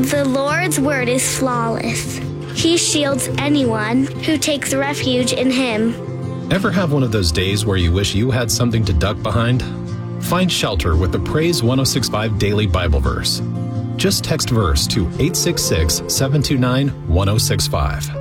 The Lord's word is flawless. He shields anyone who takes refuge in him. Ever have one of those days where you wish you had something to duck behind? Find shelter with the Praise 1065 Daily Bible Verse. Just text verse to 866-729-1065.